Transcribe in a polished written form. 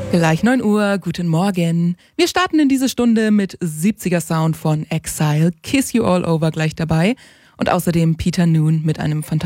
Gleich 9 Uhr, guten Morgen. Wir starten in diese Stunde mit 70er Sound von Exile, Kiss You All Over gleich dabei und außerdem Peter Noon mit einem fantastischen